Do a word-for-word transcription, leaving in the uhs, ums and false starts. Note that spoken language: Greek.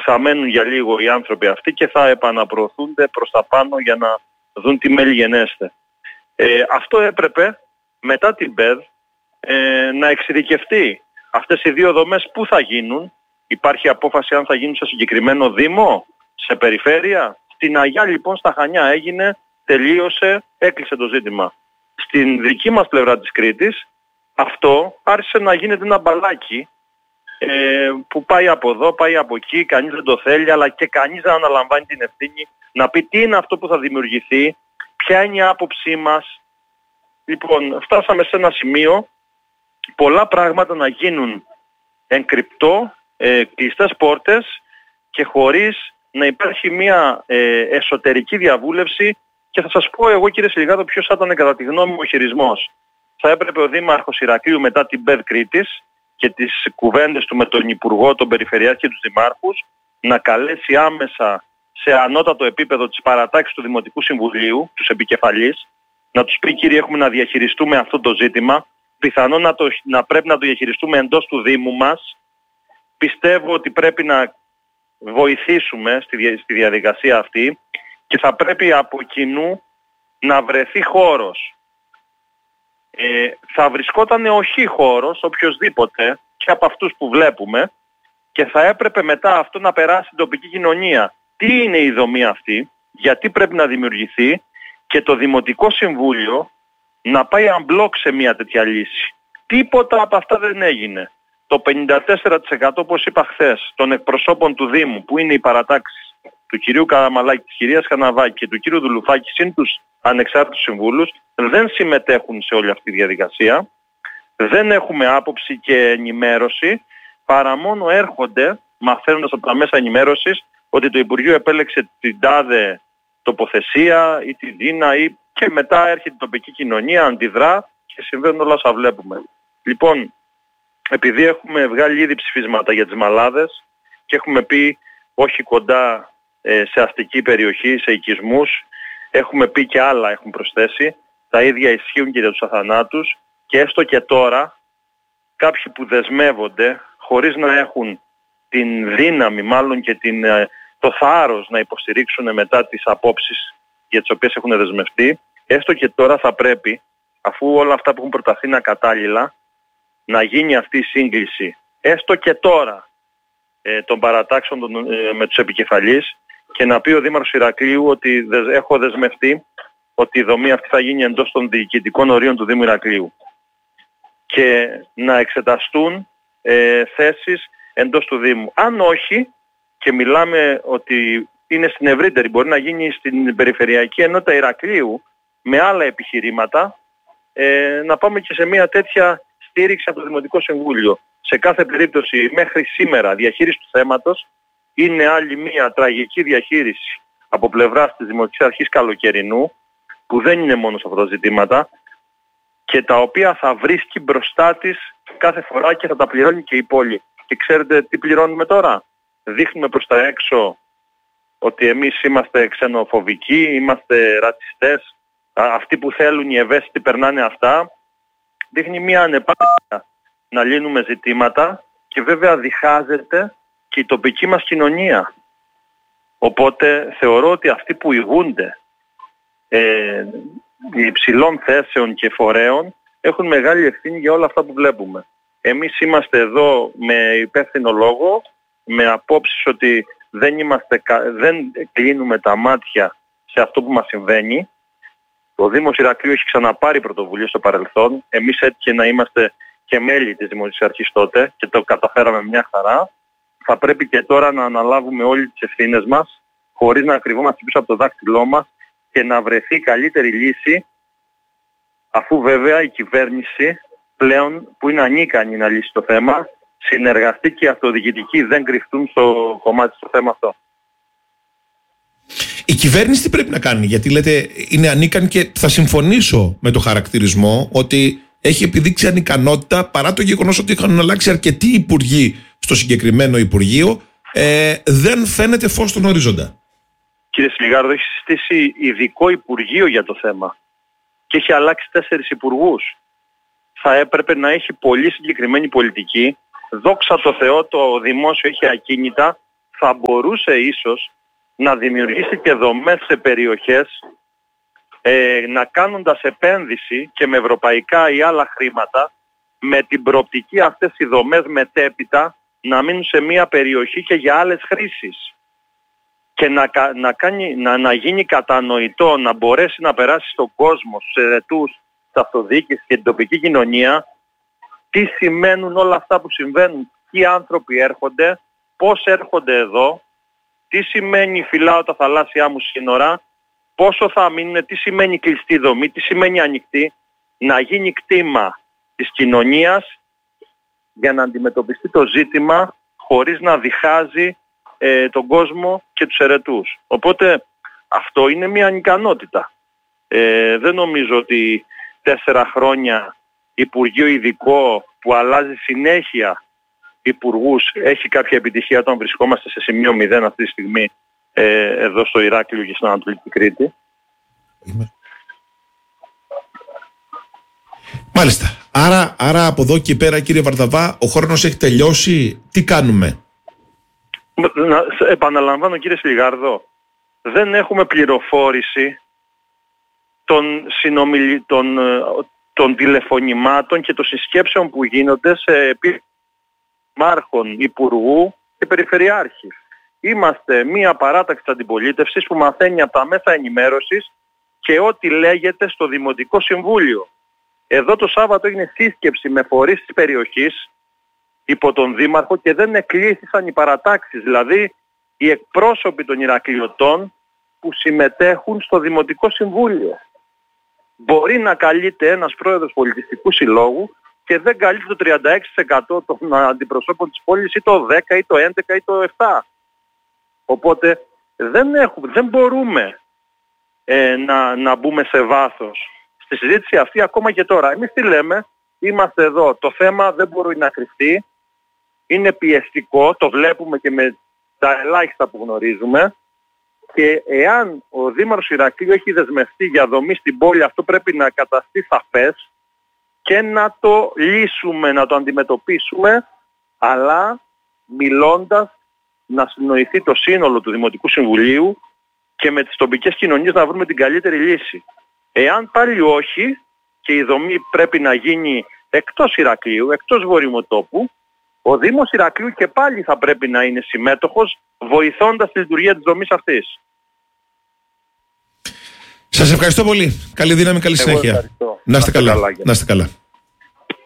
θα μένουν για λίγο οι άνθρωποι αυτοί και θα επαναπροωθούνται προς τα πάνω για να δουν τι μέλη γενέστε. Ε, αυτό έπρεπε μετά την ΠΕΔ ε, να εξειδικευτεί. Αυτές οι δύο δομές πού θα γίνουν? Υπάρχει απόφαση αν θα γίνουν σε συγκεκριμένο δήμο, σε περιφέρεια? Στην Αγιά λοιπόν στα Χανιά έγινε, τελείωσε, έκλεισε το ζήτημα. Στην δική μας πλευρά της Κρήτης αυτό άρχισε να γίνεται ένα μπαλάκι ε, που πάει από εδώ, πάει από εκεί, κανείς δεν το θέλει, αλλά και κανείς δεν αναλαμβάνει την ευθύνη να πει τι είναι αυτό που θα δημιουργηθεί, ποια είναι η άποψή μας. Λοιπόν, φτάσαμε σε ένα σημείο πολλά πράγματα να γίνουν εν κρυπτό, ε, κλειστές πόρτες και χωρίς να υπάρχει μια ε, εσωτερική διαβούλευση. Και θα σας πω εγώ, κύριε Σιλιγάδο, ποιος θα ήταν κατά τη γνώμη μου ο χειρισμός. Θα έπρεπε ο Δήμαρχος Ηρακλείου μετά την ΠΕΔ Κρήτης και τις κουβέντες του με τον Υπουργό, τον Περιφερειάρχη και τους Δημάρχους να καλέσει άμεσα σε ανώτατο επίπεδο τις παρατάξεις του Δημοτικού Συμβουλίου, τους επικεφαλείς, να τους πει κύριε έχουμε να διαχειριστούμε αυτό το ζήτημα, πιθανόν να, το, να πρέπει να το διαχειριστούμε εντός του Δήμου μας. Πιστεύω ότι πρέπει να βοηθήσουμε στη, στη διαδικασία αυτή και θα πρέπει από κοινού να βρεθεί χώρος. Ε, θα βρισκόταν όχι χώρος, οποιοσδήποτε και από αυτούς που βλέπουμε και θα έπρεπε μετά αυτό να περάσει στην τοπική κοινωνία. Τι είναι η δομή αυτή, γιατί πρέπει να δημιουργηθεί και το Δημοτικό Συμβούλιο να πάει unblock σε μια τέτοια λύση. Τίποτα από αυτά δεν έγινε. Το πενήντα τέσσερα τοις εκατό όπως είπα χθες των εκπροσώπων του Δήμου που είναι οι παρατάξεις του κυρίου Καραμαλάκη, της κυρίας Καναβάκη και του κύριου Δουλουφάκη συν τους ανεξάρτητους συμβούλους δεν συμμετέχουν σε όλη αυτή τη διαδικασία. Δεν έχουμε άποψη και ενημέρωση παρά μόνο έρχονται μαθαίνοντας από τα μέσα ενημέρωσης ότι το Υπουργείο επέλεξε την τάδε τοποθεσία ή την Δίνα ή και μετά έρχεται η τοπική κοινωνία, αντιδρά και συμβαίνουν όλα όσα βλέπουμε. Λοιπόν, επειδή έχουμε βγάλει ήδη ψηφίσματα για τις μαλάδες και έχουμε πει όχι κοντά ε, σε αστική περιοχή, σε οικισμούς, έχουμε πει και άλλα έχουν προσθέσει, τα ίδια ισχύουν και για τους αθανάτους και έστω και τώρα κάποιοι που δεσμεύονται χωρίς να έχουν την δύναμη μάλλον και την, το θάρρος να υποστηρίξουν μετά τις απόψεις για τις οποίες έχουν δεσμευτεί, έστω και τώρα θα πρέπει, αφού όλα αυτά που έχουν προταθεί είναι ακατάλληλα, να γίνει αυτή η σύγκληση, έστω και τώρα, ε, των παρατάξεων των, ε, με τους επικεφαλείς και να πει ο Δήμαρχος Ηρακλείου ότι δε, έχω δεσμευτεί ότι η δομή αυτή θα γίνει εντός των διοικητικών ορίων του Δήμου Ηρακλείου και να εξεταστούν ε, θέσεις εντός του Δήμου. Αν όχι, και μιλάμε ότι είναι στην ευρύτερη, μπορεί να γίνει στην Περιφερειακή Ενότητα Ηρακλείου με άλλα επιχειρήματα, ε, να πάμε και σε μια τέτοια στήριξη από το Δημοτικό Συμβούλιο. Σε κάθε περίπτωση μέχρι σήμερα διαχείριση του θέματος είναι άλλη μια τραγική διαχείριση από πλευράς της Δημοτικής Αρχής Καλοκαιρινού που δεν είναι μόνο σε αυτά τα ζητήματα και τα οποία θα βρίσκει μπροστά της κάθε φορά και θα τα πληρώνει και η πόλη. Και ξέρετε τι πληρώνουμε τώρα? Δείχνουμε προς τα έξω ότι εμείς είμαστε ξενοφοβικοί, είμαστε ρατσιστές, αυτοί που θέλουν οι ευαίσθητοι περνάνε αυτά. Δείχνει μια ανεπάρκεια να λύνουμε ζητήματα και βέβαια διχάζεται και η τοπική μας κοινωνία. Οπότε θεωρώ ότι αυτοί που ηγούνται ε, υψηλών θέσεων και φορέων έχουν μεγάλη ευθύνη για όλα αυτά που βλέπουμε. Εμείς είμαστε εδώ με υπεύθυνο λόγο, με απόψεις ότι δεν, είμαστε, δεν κλείνουμε τα μάτια σε αυτό που μας συμβαίνει. Το Δήμος Ηρακλείου έχει ξαναπάρει πρωτοβουλίες στο παρελθόν. Εμείς έτυχε να είμαστε και μέλη της Δημοτικής Αρχής τότε και το καταφέραμε μια χαρά. Θα πρέπει και τώρα να αναλάβουμε όλοι τις ευθύνες μας χωρίς να κρυβόμαστε πίσω από το δάχτυλό μας και να βρεθεί καλύτερη λύση, αφού βέβαια η κυβέρνηση πλέον που είναι ανίκανη να λύσει το θέμα, συνεργαστεί και οι αυτοδιοικητικοί δεν κρυφτούν στο κομμάτι στο θέμα αυτό. Η κυβέρνηση τι πρέπει να κάνει? Γιατί λέτε είναι ανίκανη και θα συμφωνήσω με το χαρακτηρισμό ότι έχει επιδείξει ανικανότητα παρά το γεγονός ότι είχαν αλλάξει αρκετοί υπουργοί στο συγκεκριμένο Υπουργείο, ε, δεν φαίνεται φως στον ορίζοντα. Κύριε Σιλιγάρδο, έχει συστήσει ειδικό Υπουργείο για το θέμα και έχει αλλάξει τέσσερις υπουργούς. Θα έπρεπε να έχει πολύ συγκεκριμένη πολιτική. Δόξα τω Θεώ το δημόσιο έχει ακίνητα. θα μπορούσε ίσως να δημιουργήσει και δομές σε περιοχές, ε, να κάνοντας επένδυση και με ευρωπαϊκά ή άλλα χρήματα, με την προοπτική αυτές οι δομές μετέπειτα να μείνουν σε μια περιοχή και για άλλες χρήσεις. Και να, να, κάνει, να, να γίνει κατανοητό, να μπορέσει να περάσει στον κόσμο, στους ερετούς, της αυτοδιοίκησης και την τοπική κοινωνία, τι σημαίνουν όλα αυτά που συμβαίνουν, ποιοι άνθρωποι έρχονται, πώς έρχονται εδώ, τι σημαίνει φυλάω τα θαλάσσια μου σύνορα, πόσο θα μείνουν, τι σημαίνει κλειστή δομή, τι σημαίνει ανοιχτή, να γίνει κτήμα της κοινωνίας για να αντιμετωπιστεί το ζήτημα χωρίς να διχάζει ε, τον κόσμο και τους ερετούς. Οπότε αυτό είναι μια ανικανότητα. Ε, δεν νομίζω ότι τέσσερα χρόνια Υπουργείο ειδικό που αλλάζει συνέχεια υπουργούς έχει κάποια επιτυχία όταν βρισκόμαστε σε σημείο μηδέν αυτή τη στιγμή ε, εδώ στο Ηράκλειο και στην Ανατολική Κρήτη. Είμαι. Μάλιστα. Άρα, άρα από εδώ και πέρα, κύριε Βαρδαβά, ο χρόνος έχει τελειώσει. Τι κάνουμε? Να, επαναλαμβάνω, κύριε Σλιγάρδο, δεν έχουμε πληροφόρηση των, συνομιλ... των, των τηλεφωνημάτων και των συσκέψεων που γίνονται σε επίπεδο μάρχων, υπουργού και περιφερειάρχη. Είμαστε μία παράταξη της αντιπολίτευσης που μαθαίνει από τα μέσα ενημέρωσης και ό,τι λέγεται στο Δημοτικό Συμβούλιο. Εδώ το Σάββατο έγινε σύσκεψη με φορείς της περιοχής υπό τον Δήμαρχο και δεν εκλήθησαν οι παρατάξεις, δηλαδή οι εκπρόσωποι των Ηρακλειωτών που συμμετέχουν στο Δημοτικό Συμβούλιο. Μπορεί να καλείται ένας πρόεδρος πολιτιστικού συλλόγου και δεν καλείται το τριάντα έξι τοις εκατό των αντιπροσώπων της πόλης ή το δέκα ή το έντεκα ή το επτά. Οπότε δεν, έχουμε, δεν μπορούμε ε, να, να μπούμε σε βάθος στη συζήτηση αυτή ακόμα και τώρα. Εμείς τι λέμε, είμαστε εδώ, το θέμα δεν μπορεί να κρυφτεί, είναι πιεστικό, το βλέπουμε και με τα ελάχιστα που γνωρίζουμε και εάν ο Δήμαρχος Ηρακλείου έχει δεσμευτεί για δομή στην πόλη, αυτό πρέπει να καταστεί σαφές και να το λύσουμε, να το αντιμετωπίσουμε, αλλά μιλώντας να συνοηθεί το σύνολο του Δημοτικού Συμβουλίου και με τις τοπικές κοινωνίες να βρούμε την καλύτερη λύση. Εάν πάλι όχι και η δομή πρέπει να γίνει εκτός Ηρακλείου, εκτός βορειομετώπου, ο Δήμος Ηρακλείου και πάλι θα πρέπει να είναι συμμέτοχος βοηθώντας τη λειτουργία της δομής αυτής. Σας ευχαριστώ πολύ. Καλή δύναμη, καλή συνέχεια. Να είστε καλά. Να είστε καλά.